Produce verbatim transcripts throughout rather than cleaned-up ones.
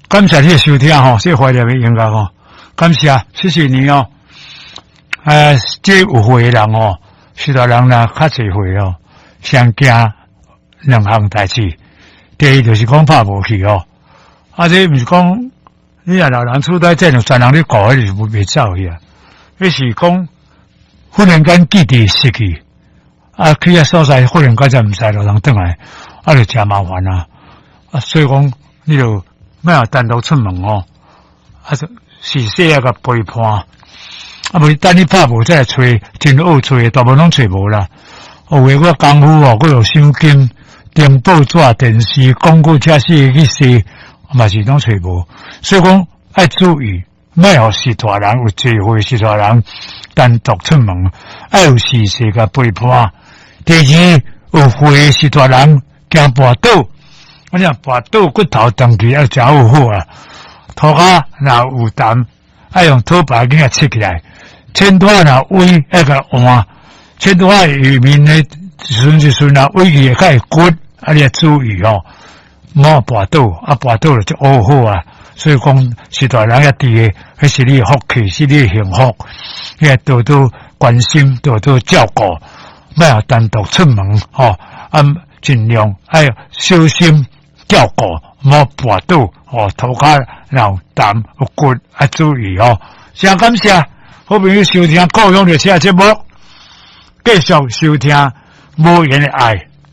感谢你的收听吼，这怀念的音乐吼，感谢，谢谢你哦。呃，这有会的人哦，许多人呢较侪会哦，相惊两项代志。第一就是讲拍无去哦，啊，这毋是讲你若老人厝在这种全人咧搞，迄是袂袂走去啊。迄是讲忽然间记忆失去，啊，去遐所在忽然间才毋知路人转来，啊，就真麻烦啊。啊，所以讲你就莫有单独出门哦，啊，是细啊个陪伴，啊，无等你拍无再来找，真好找，大部分拢找无啦。有诶，我功夫哦，我有收金。订报纸、电视、广告、车市去试，嘛是拢找无，所以讲要注意，莫互是大人有聚会，是大人单独出门，要有时势个陪伴。第二，有会是大人惊跋倒，我讲跋倒骨头长期要真有好啊，涂骹若有淡，要用拖把给它切起来，千拖若微那个换，千拖下面呢。顺就顺啊，尾去较会骨，啊你要注意哦，莫跋倒，啊跋倒了就好好啊。所以讲，是大人一啲嘅，迄是你福气，是你幸福，你多多关心，多多照顾，莫单独出门吼，啊尽量要小心照顾，莫跋倒哦，头壳老淡有骨，要注意哦。真感谢好朋友收听高雄的车节目，继续收听。无言的爱，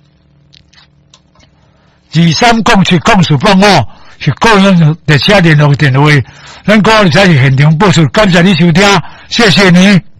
二三讲七讲四讲五是个人的车联络电话，咱个人才是现场播出，感谢你收听，谢谢你。